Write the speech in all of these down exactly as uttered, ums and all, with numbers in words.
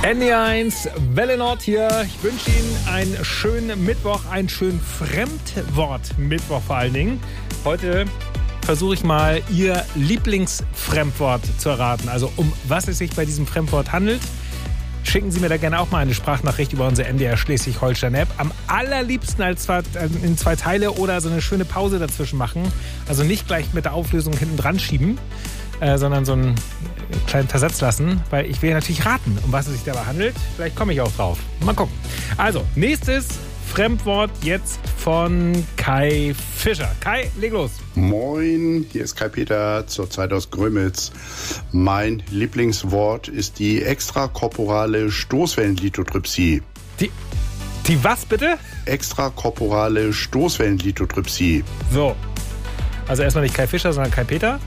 N D eins, Welle Nord hier. Ich wünsche Ihnen einen schönen Mittwoch, einen schönen Fremdwort-Mittwoch vor allen Dingen. Heute versuche ich mal, Ihr Lieblingsfremdwort zu erraten. Also um was es sich bei diesem Fremdwort handelt. Schicken Sie mir da gerne auch mal eine Sprachnachricht über unsere N D R Schleswig-Holstein-App. Am allerliebsten als zwei, in zwei Teile oder so eine schöne Pause dazwischen machen. Also nicht gleich mit der Auflösung hinten dran schieben, äh, sondern so einen kleinen Versatz lassen, weil ich will natürlich raten, um was es sich dabei handelt. Vielleicht komme ich auch drauf. Mal gucken. Also, nächstes Fremdwort jetzt von Kai Fischer. Kai, leg los. Moin, hier ist Kai Peter, zurzeit aus Grömitz. Mein Lieblingswort ist die extrakorporale Stoßwellenlithotripsie. Die, die was bitte? Extrakorporale Stoßwellenlithotripsie. So, also erstmal nicht Kai Fischer, sondern Kai Peter.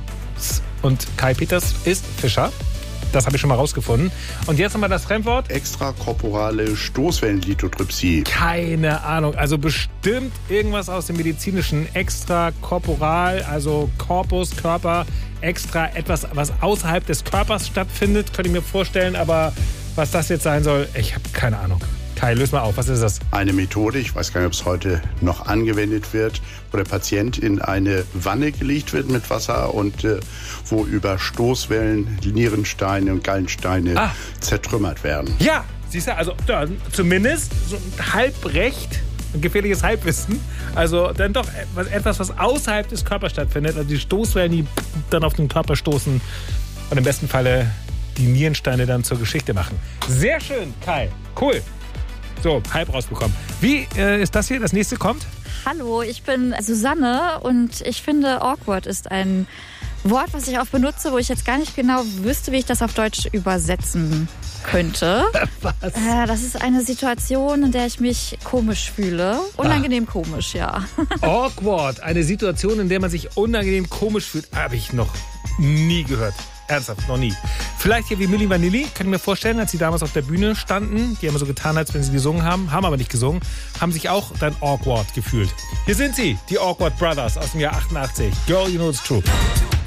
Und Kai Peters ist Fischer. Das habe ich schon mal rausgefunden. Und jetzt nochmal das Fremdwort. Extrakorporale Stoßwellenlithotripsie. Keine Ahnung. Also bestimmt irgendwas aus dem Medizinischen. Extrakorporal, also Korpus, Körper, extra etwas, was außerhalb des Körpers stattfindet, könnte ich mir vorstellen. Aber was das jetzt sein soll, ich habe keine Ahnung. Kai, löse mal auf. Was ist das? Eine Methode, ich weiß gar nicht, ob es heute noch angewendet wird, wo der Patient in eine Wanne gelegt wird mit Wasser und äh, wo über Stoßwellen Nierensteine und Gallensteine ah. zertrümmert werden. Ja, siehst du, also ja, zumindest so ein halbrecht, ein gefährliches Halbwissen. Also dann doch etwas, was außerhalb des Körpers stattfindet. Also die Stoßwellen, die dann auf den Körper stoßen und im besten Falle die Nierensteine dann zur Geschichte machen. Sehr schön, Kai. Cool. So, halb rausbekommen. Wie äh, ist das hier? Das nächste kommt? Hallo, ich bin Susanne und ich finde awkward ist ein Wort, was ich auch benutze, wo ich jetzt gar nicht genau wüsste, wie ich das auf Deutsch übersetzen könnte. Was? Äh, das ist eine Situation, in der ich mich komisch fühle. Unangenehm ah. komisch, ja. Awkward, eine Situation, in der man sich unangenehm komisch fühlt, habe ich noch nie gehört. Ernsthaft, noch nie. Vielleicht hier wie Milli Vanilli, kann ich mir vorstellen, als sie damals auf der Bühne standen, die haben so getan, als wenn sie gesungen haben, haben aber nicht gesungen, haben sich auch dann awkward gefühlt. Hier sind sie, die Awkward Brothers aus dem Jahr achtundachtzig. Girl, you know it's true.